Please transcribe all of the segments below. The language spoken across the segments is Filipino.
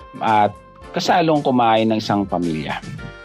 at kasalong kumain ng isang pamilya.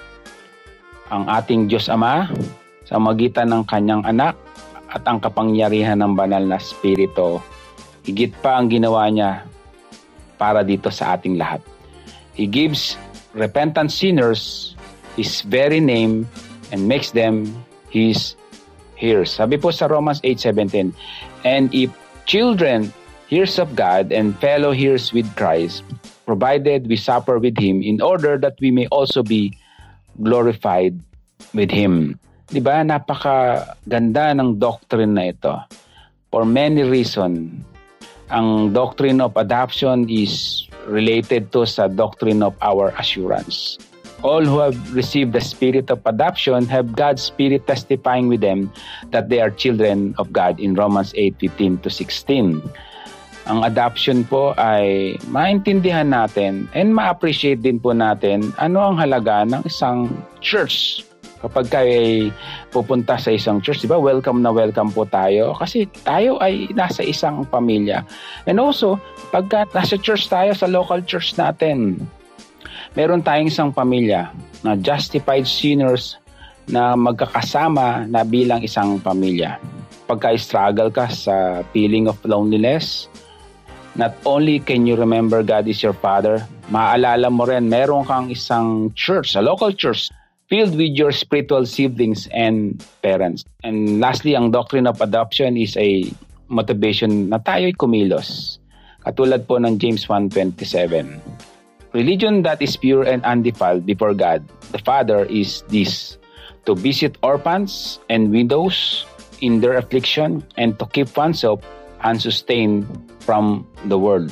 Ang ating Diyos Ama, sa magitan ng kanyang anak at ang kapangyarihan ng banal na Espiritu, higit pa ang ginawa niya para dito sa ating lahat. He gives repentant sinners His very name and makes them His heirs. Sabi po sa Romans 8:17, and if children, heirs of God and fellow heirs with Christ, provided we suffer with Him in order that we may also be glorified with Him. Diba? Napakaganda ng doctrine na ito. For many reasons, ang doctrine of adoption is related to sa doctrine of our assurance. All who have received the spirit of adoption have God's Spirit testifying with them that they are children of God in Romans 8:15-16. Ang adoption po ay maintindihan natin and ma-appreciate din po natin ano ang halaga ng isang church. Kapag kayo ay pupunta sa isang church, di ba, welcome na welcome po tayo kasi tayo ay nasa isang pamilya. And also, pagka nasa church tayo, sa local church natin, meron tayong isang pamilya na justified sinners na magkakasama na bilang isang pamilya. Pagka-struggle ka sa feeling of loneliness, not only can you remember God is your Father, maaalala mo rin, meron kang isang church, a local church, filled with your spiritual siblings and parents. And lastly, ang doctrine of adoption is a motivation na tayo'y kumilos. Katulad po ng James 1:27. Religion that is pure and undefiled before God, the Father, is this: to visit orphans and widows in their affliction and to keep oneself unsustained from the world.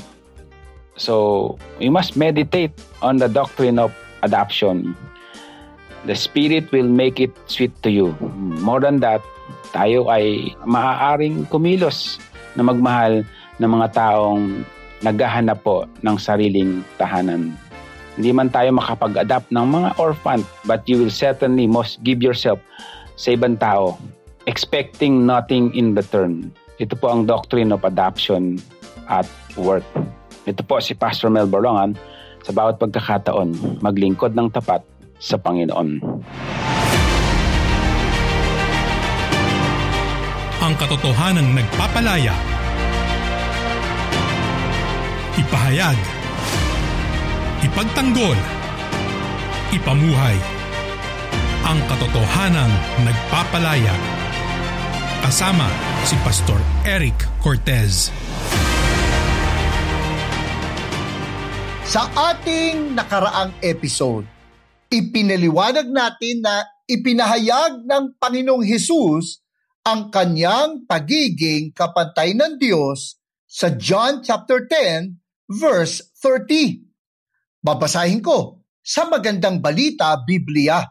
So, we must meditate on the doctrine of adoption. The Spirit will make it sweet to you. More than that, tayo ay maaaring kumilos na magmahal ng mga taong naghahanap po ng sariling tahanan. Hindi man tayo makapag-adapt ng mga orphan, but you will certainly must give yourself sa ibang tao, expecting nothing in return. Ito po ang doctrine of adoption at work. Ito po si Pastor Mel Borongan, sa bawat pagkakataon, maglingkod ng tapat sa Panginoon. Ang katotohanang nagpapalaya. Ipahayag. Ipagtanggol. Ipamuhay. Ang katotohanang nagpapalaya. Kasama si Pastor Eric Cortez. Sa ating nakaraang episode, ipinaliwanag natin na ipinahayag ng Panginoong Hesus ang kanyang pagiging kapantay ng Diyos sa John chapter 10 verse 30. Babasahin ko sa Magandang Balita, Biblia.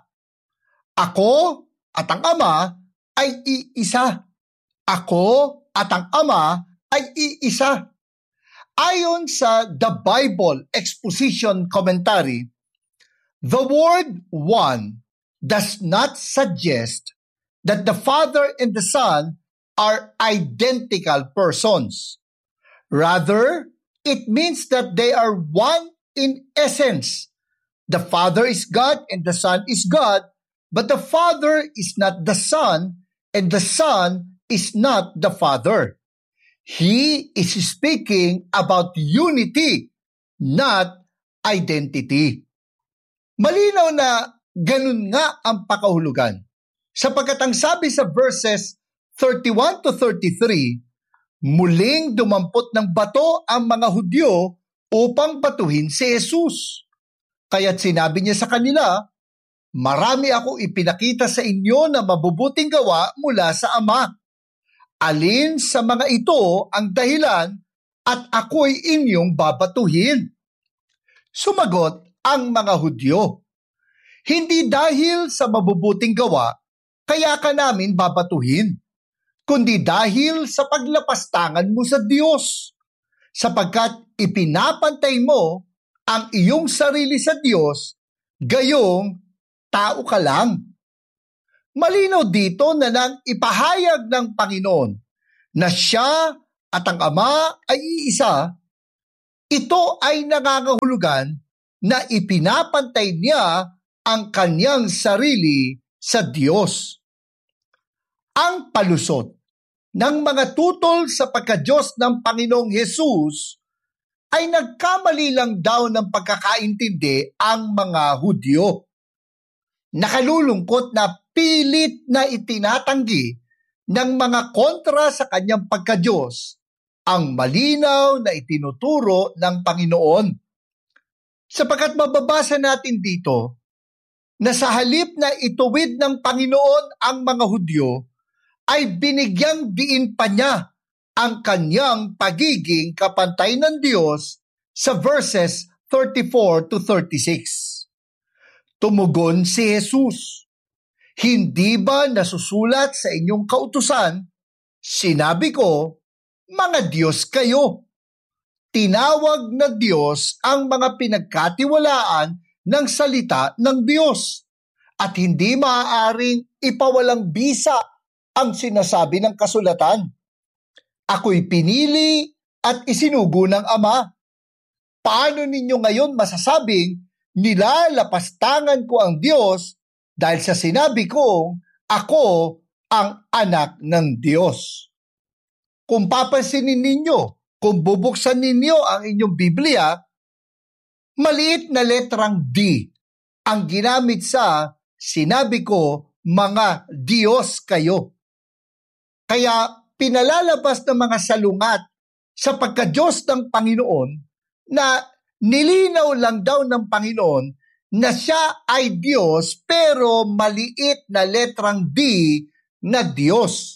Ako at ang Ama ay iisa. Ako at ang Ama ay iisa. Ayon sa The Bible Exposition Commentary, the word one does not suggest that the Father and the Son are identical persons. Rather, it means that they are one in essence. The Father is God and the Son is God, but the Father is not the Son and the Son is not the Father. He is speaking about unity, not identity. Malinaw na ganun nga ang pakahulugan. Sapagkat ang sabi sa verses 31 to 33, muling dumampot ng bato ang mga Hudyo upang batuhin si Jesus. Kaya't sinabi niya sa kanila, marami akong ipinakita sa inyo na mabubuting gawa mula sa Ama. Alin sa mga ito ang dahilan at ako'y inyong babatuhin? Sumagot ang mga Hudyo, hindi dahil sa mabubuting gawa, kaya ka namin babatuhin, kundi dahil sa paglapastangan mo sa Diyos, sapagkat ipinapantay mo ang iyong sarili sa Diyos, gayong tao ka lang. Malinaw dito na nang ipahayag ng Panginoon na siya at ang Ama ay iisa, ito ay nangangahulugan na ipinapantay niya ang kanyang sarili sa Diyos. Ang palusot ng mga tutol sa pagka-Diyos ng Panginoong Hesus ay nagkamali lang daw ng pagkakaintindi ang mga Hudyo. Nakalulungkot na pilit na itinatanggi ng mga kontra sa kanyang pagka-Diyos ang malinaw na itinuturo ng Panginoon. Sapagkat mababasa natin dito na sa halip na ituwid ng Panginoon ang mga Hudyo, ay binigyang diin pa niya ang kanyang pagiging kapantay ng Diyos sa verses 34 to 36. Tumugon si Jesus, "Hindi ba nasusulat sa inyong kautusan, sinabi ko, mga Diyos kayo." Tinawag na Diyos ang mga pinagkatiwalaan ng salita ng Diyos at hindi maaaring ipawalang bisa ang sinasabi ng kasulatan. Ako'y pinili at isinugo ng Ama. Paano ninyo ngayon masasabing nilalapastangan ko ang Diyos dahil sa sinabi kong ako ang anak ng Diyos? Kung papansinin ninyo, kung bubuksan ninyo ang inyong Biblia, maliit na letrang D ang ginamit sa sinabi ko, mga Diyos kayo. Kaya pinalalabas ng mga salungat sa pagka-Diyos ng Panginoon na nilinaw lang daw ng Panginoon na siya ay Diyos pero maliit na letrang D na Diyos.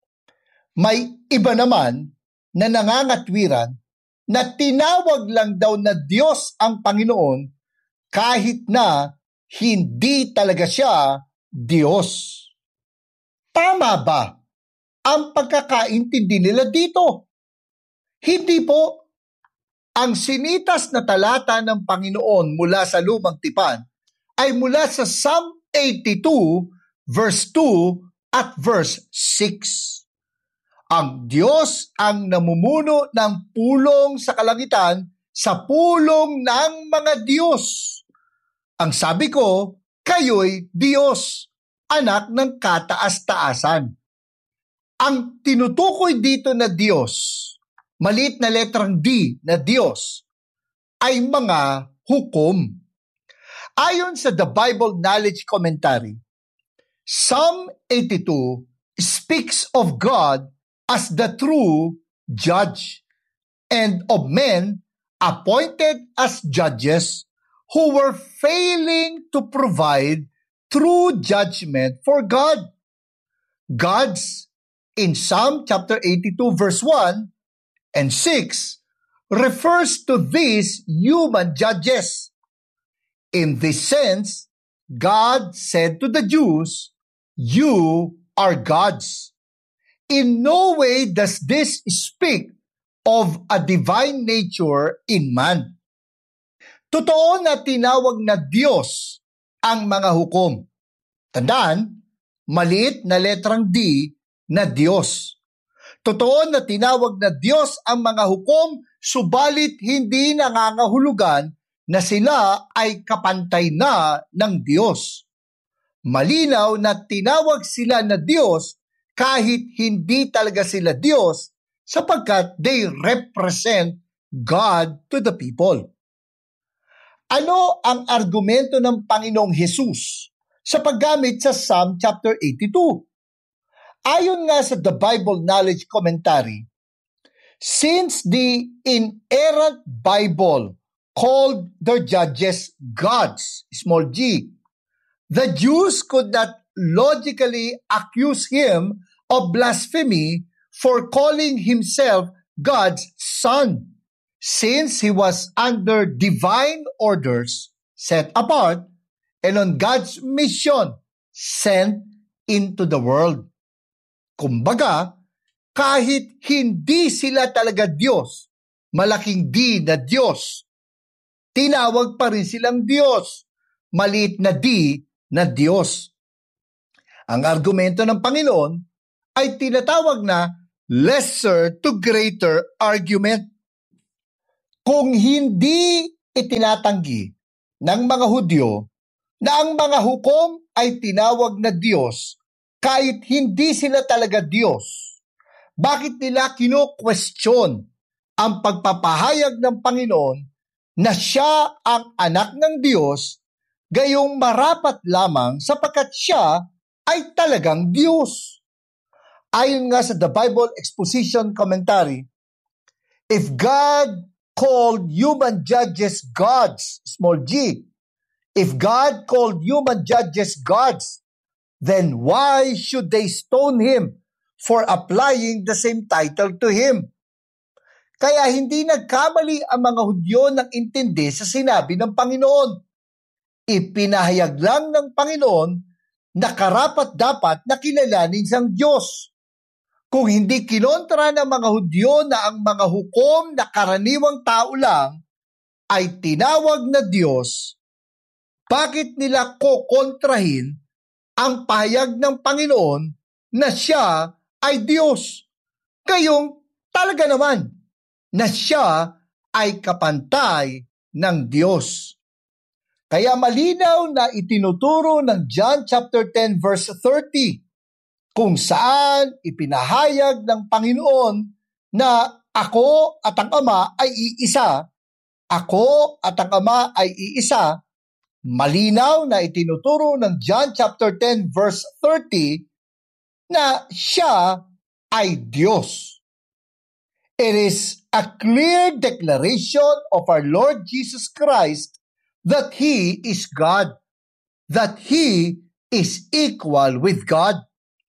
May iba naman na nangangatwiran na tinawag lang daw na Diyos ang Panginoon kahit na hindi talaga siya Diyos. Tama ba ang pagkakaintindi nila dito? Hindi po. Ang sinitas na talata ng Panginoon mula sa Lumang Tipan ay mula sa Psalm 82 verse 2 at verse 6. Ang Diyos ang namumuno ng pulong sa kalangitan sa pulong ng mga Diyos. Ang sabi ko, kayo'y Diyos, anak ng kataas-taasan. Ang tinutukoy dito na Diyos, maliit na letrang D na Diyos, ay mga hukom. Ayon sa The Bible Knowledge Commentary, Psalm 82 speaks of God as the true judge and of men appointed as judges who were failing to provide true judgment for God. God's in Psalm chapter 82 verse 1 and 6 refers to these human judges. In this sense, God said to the Jews, "You are gods." In no way does this speak of a divine nature in man. Totoo na tinawag na Diyos ang mga hukom. Tandaan, maliit na letrang D na Diyos. Totoo na tinawag na Diyos ang mga hukom, subalit hindi nangangahulugan na sila ay kapantay na ng Diyos. Malinaw na tinawag sila na Diyos kahit hindi talaga sila Diyos sapagkat they represent God to the people. Ano ang argumento ng Panginoong Hesus sa paggamit sa Psalm chapter 82? Ayon nga sa The Bible Knowledge Commentary, since the inerrant Bible called their judges gods, small g, the Jews could not logically accuse him of blasphemy for calling himself God's son, since he was under divine orders set apart and on God's mission sent into the world. Kumbaga, kahit hindi sila talaga Diyos, malaking D na Diyos, tinawag pa rin silang Diyos, maliit na D na Diyos. Ang argumento ng Panginoon ay tinatawag na lesser to greater argument. Kung hindi itinatanggi ng mga Hudyo na ang mga hukom ay tinawag na Diyos kahit hindi sila talaga Diyos? Bakit nila kino-question ang pagpapahayag ng Panginoon na siya ang anak ng Diyos, gayong marapat lamang sapagkat siya ay talagang Diyos? Ayon nga sa The Bible Exposition Commentary, if God called human judges gods, small g, if God called human judges gods, then why should they stone him for applying the same title to him? Kaya hindi nagkamali ang mga Hudyo ng intindi sa sinabi ng Panginoon. Ipinahayag lang ng Panginoon na karapat-dapat na kilalanin siyang Diyos. Kung hindi kinontra ng mga Hudyo na ang mga hukom na karaniwang tao lang ay tinawag na Diyos, bakit nila kokontrahin ang pahayag ng Panginoon na siya ay Diyos? Gayong talaga naman na siya ay kapantay ng Diyos. Kaya malinaw na itinuturo ng John chapter 10 verse 30 kung saan ipinahayag ng Panginoon na ako at ang Ama ay iisa. Ako at ang Ama ay iisa. Malinaw na itinuturo ng John chapter 10 verse 30 na siya ay Diyos. It is a clear declaration of our Lord Jesus Christ that He is God, that He is equal with God.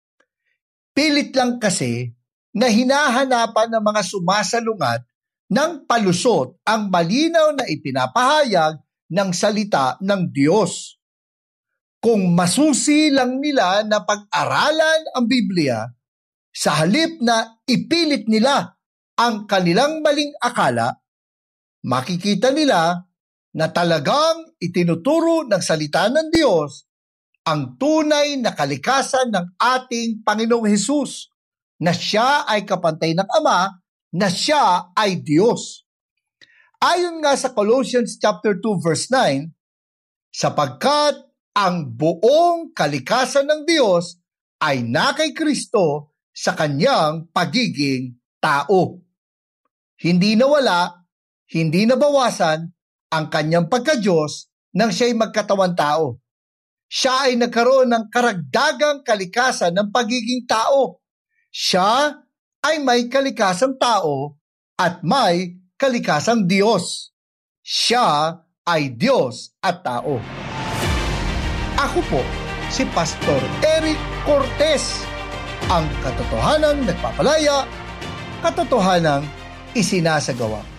Pilit lang kasi na hinahanapan ng mga sumasalungat ng palusot ang malinaw na ipinapahayag ng salita ng Diyos. Kung masusi lang nila na pag-aralan ang Biblia, sa halip na ipilit nila ang kanilang maling akala, makikita nila na talagang itinuturo ng salita ng Diyos ang tunay na kalikasan ng ating Panginoong Hesus, na siya ay kapantay ng Ama, na siya ay Diyos. Ayon nga sa Colossians chapter 2 verse 9, sapagkat ang buong kalikasan ng Diyos ay na kay Kristo sa kanyang pagiging tao. Hindi nawala, hindi nabawasan ang kanyang pagka-Diyos nang siya'y magkatawan tao. Siya ay nagkaroon ng karagdagang kalikasan ng pagiging tao. Siya ay may kalikasang tao at may kalikasang Diyos. Siya ay Diyos at tao. Ako po si Pastor Eric Cortez, ang katotohanang nagpapalaya, katotohanang isinasagawa.